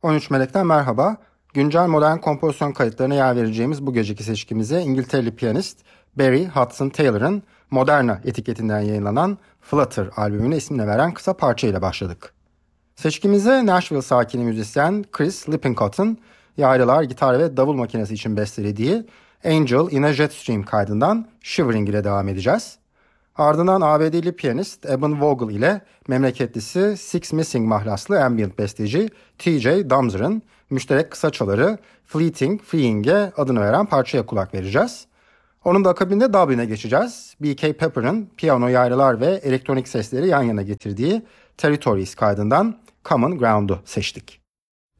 13 Melek'ten merhaba. Güncel modern kompozisyon kayıtlarına yer vereceğimiz bu geceki seçkimize İngiltereli piyanist Barry Hudson Taylor'ın Moderna etiketinden yayınlanan Flutter albümüne ismini veren kısa parça ile başladık. Seçkimize Nashville sakini müzisyen Chris Lippincott'ın yaylılar, gitar ve davul makinesi için bestelediği Angel in a Jetstream kaydından Shivering ile devam edeceğiz. Ardından ABD'li piyanist Eben Vogel ile memleketlisi Six Missing mahlaslı ambient besteci T.J. Damser'ın müşterek kısaçaları Fleeting Freeing'e adını veren parçaya kulak vereceğiz. Onun da akabinde Dublin'e geçeceğiz. B.K. Pepper'ın piyano, yaylılar ve elektronik sesleri yan yana getirdiği Territories kaydından Common Ground'u seçtik.